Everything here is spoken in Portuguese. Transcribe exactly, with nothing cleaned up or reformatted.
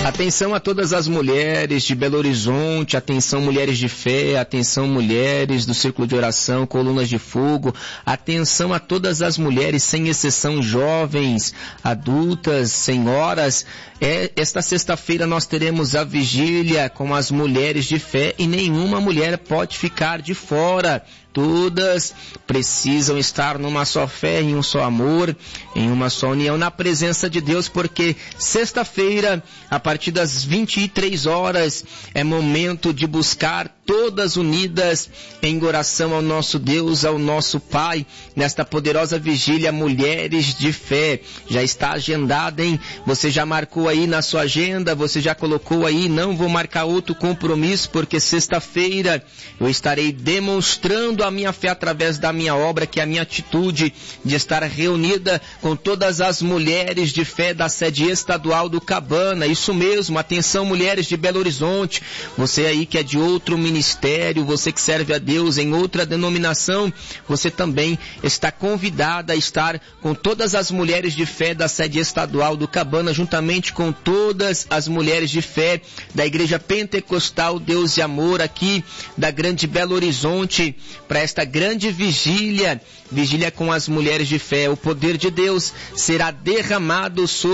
Atenção a todas as mulheres de Belo Horizonte, atenção mulheres de fé, atenção mulheres do Círculo de Oração, Colunas de Fogo, atenção a todas as mulheres, sem exceção, jovens, adultas, senhoras. É, esta sexta-feira nós teremos a vigília com as mulheres de fé e nenhuma mulher pode ficar de fora. Todas precisam estar numa só fé, em um só amor, em uma só união, na presença de Deus, porque sexta-feira, a partir das vinte e três horas, é momento de buscar todas unidas em oração ao nosso Deus, ao nosso Pai, nesta poderosa vigília Mulheres de Fé. Já está agendada, hein? Você já marcou aí na sua agenda, você já colocou aí, não vou marcar outro compromisso, porque sexta-feira eu estarei demonstrando a minha fé através da minha obra, que é a minha atitude de estar reunida com todas as mulheres de fé da sede estadual do Cabana. Isso mesmo, atenção mulheres de Belo Horizonte, você aí que é de outro ministério, você que serve a Deus em outra denominação, você também está convidada a estar com todas as mulheres de fé da sede estadual do Cabana, juntamente com todas as mulheres de fé da Igreja Pentecostal Deus e Amor aqui da Grande Belo Horizonte, para esta grande vigília, vigília com as mulheres de fé. O poder de Deus será derramado sobre